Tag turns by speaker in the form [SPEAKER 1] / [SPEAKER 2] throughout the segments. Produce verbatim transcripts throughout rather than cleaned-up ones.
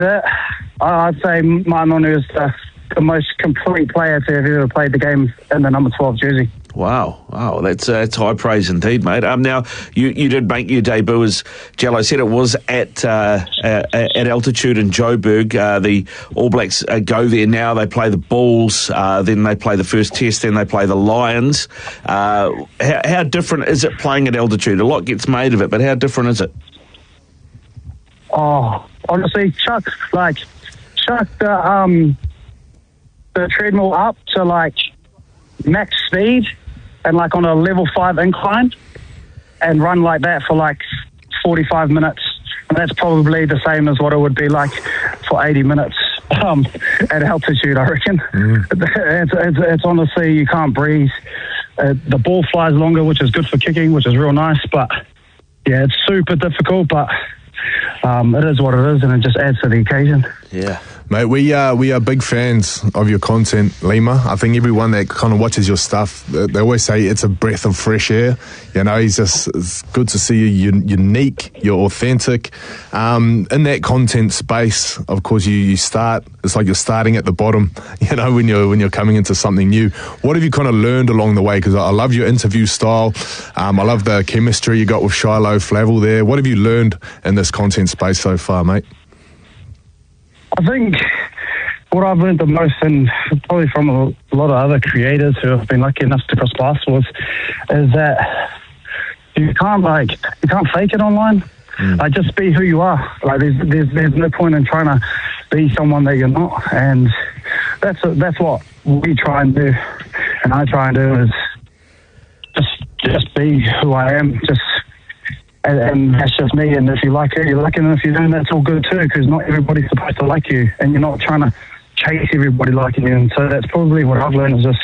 [SPEAKER 1] That, I'd say Maimonu is the, the most complete player to have ever played the game in the number twelve jersey.
[SPEAKER 2] Wow, wow, that's uh, that's high praise indeed, mate. Um, now you, you did make your debut, as Jello said, it was at uh, uh, at altitude in Joburg. Uh, the All Blacks uh, go there now. They play the Bulls, uh, then they play the first Test, then they play the Lions. Uh, how, how different is it playing at altitude? A lot gets made of it, but how different is it?
[SPEAKER 1] Oh, honestly, chuck like chuck the um the treadmill up to like max speed and like on a level five incline and run like that for like forty-five minutes. And that's probably the same as what it would be like for eighty minutes um, at altitude, I reckon. Mm. It's, it's, it's honestly, you can't breathe. Uh, the ball flies longer, which is good for kicking, which is real nice. But yeah, it's super difficult, but um, it is what it is, and it just adds to the occasion.
[SPEAKER 2] Yeah.
[SPEAKER 3] Mate, we are, we are big fans of your content, Lima. I think everyone that kind of watches your stuff, they always say it's a breath of fresh air. You know, it's just it's good to see you unique, you're authentic. Um, in that content space, of course, you, you start, it's like you're starting at the bottom, you know, when you're when you're coming into something new. What have you kind of learned along the way? Because I love your interview style. Um, I love the chemistry you got with Shiloh Flavel there. What have you learned in this content space so far, mate?
[SPEAKER 1] I think what I've learned the most, and probably from a lot of other creators who have been lucky enough to cross paths with, is that you can't like you can't fake it online. Mm. Like, just be who you are. Like, there's there's there's no point in trying to be someone that you're not, and that's that's what we try and do, and I try and do is just just be who I am. Just. And, and that's just me, and if you like it, you like it, and if you don't, that's all good too, because not everybody's supposed to like you, and you're not trying to chase everybody liking you. And so that's probably what I've learned, is just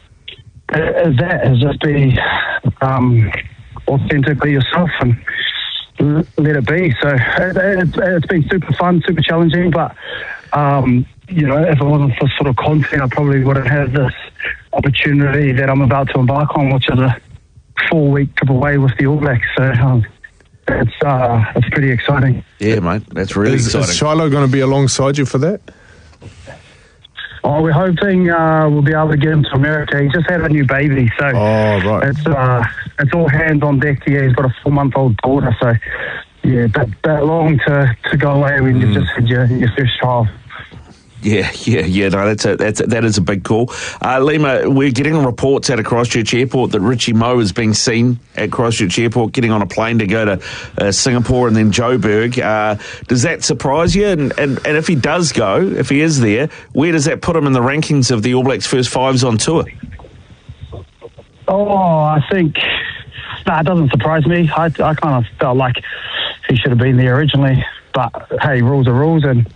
[SPEAKER 1] is that is just be um, authentically yourself and l- let it be. So it, it, it's been super fun, super challenging, but um, you know, if it wasn't for sort of content, I probably wouldn't have this opportunity that I'm about to embark on, which is a four-week trip away with the All Blacks. So um, It's uh, it's pretty exciting.
[SPEAKER 2] Yeah, mate, that's really
[SPEAKER 3] is,
[SPEAKER 2] exciting.
[SPEAKER 3] Is Shiloh going to be alongside you for that?
[SPEAKER 1] Oh, we're hoping uh, we'll be able to get him to America. He just had a new baby, so
[SPEAKER 3] oh, right.
[SPEAKER 1] it's uh, it's all hands on deck. Yeah, he's got a four-month-old daughter, so yeah, that, that long to, to go away when mm. you just had your, your first child.
[SPEAKER 2] Yeah, yeah, yeah. No, that's a, that's a, that is a big call. Uh, Lima, we're getting reports out of Christchurch Airport that Richie Moe is being seen at Christchurch Airport, getting on a plane to go to uh, Singapore and then Joburg. Uh, does that surprise you? And, and and if he does go, if he is there, where does that put him in the rankings of the All Blacks' first fives on tour?
[SPEAKER 1] Oh, I think no, it doesn't surprise me. I I kind of felt like he should have been there originally, but hey, rules are rules, and